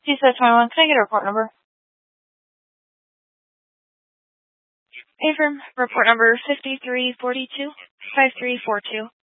He said 21. Can I get a report number? Affirm. Report number 5342. 5342.